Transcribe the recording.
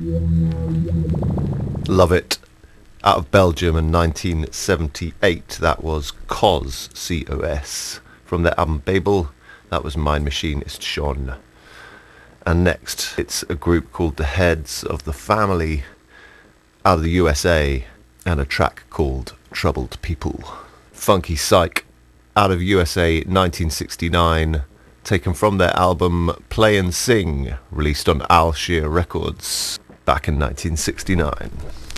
Love It. Out of Belgium in 1978, that was COS, C-O-S. From their album Babel, that was Mind Machinist Sean. And next, it's a group called The Heads of the Family, out of the USA, and a track called Troubled People. Funky Psych, out of USA 1969, taken from their album Play and Sing, released on Al Shear Records back in 1969.